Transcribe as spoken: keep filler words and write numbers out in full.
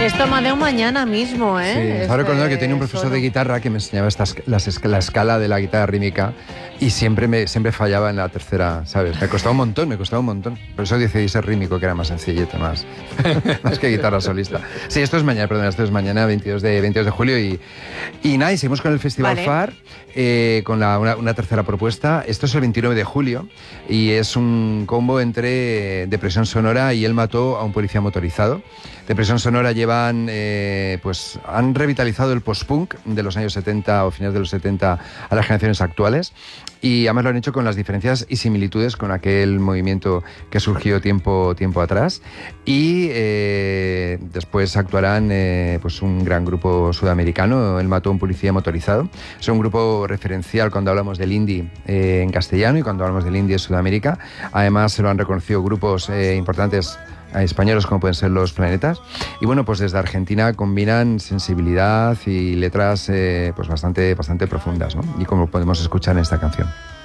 Esto Amadeu mañana mismo, ¿eh? Sí, estaba recordando que tenía un profesor solo. de guitarra que me enseñaba estas, las, la escala de la guitarra rítmica y siempre me siempre fallaba en la tercera, ¿sabes? Me costaba un montón, me costaba un montón. Por eso decidí ser rítmico, que era más sencillito, más, más que guitarra solista. Sí, esto es mañana, perdón, esto es mañana, veintidós de julio. Y, y nada, y seguimos con el Festival Vale. F A R, eh, con la, una, una tercera propuesta. Esto es el veintinueve de julio y es un combo entre Depresión Sonora y Él mató a un policía motorizado. Depresión Sonora llevan, eh, pues han revitalizado el post-punk de los años setenta o finales de los setenta a las generaciones actuales y además lo han hecho con las diferencias y similitudes con aquel movimiento que surgió tiempo, tiempo atrás y eh, después actuarán eh, pues un gran grupo sudamericano, Él mató a un policía motorizado. Es un grupo referencial cuando hablamos del indie eh, en castellano y cuando hablamos del indie en Sudamérica. Además se lo han reconocido grupos eh, importantes a españoles como pueden ser Los Planetas y bueno, pues desde Argentina combinan sensibilidad y letras eh, pues bastante, bastante profundas, ¿no? Y como podemos escuchar en esta canción.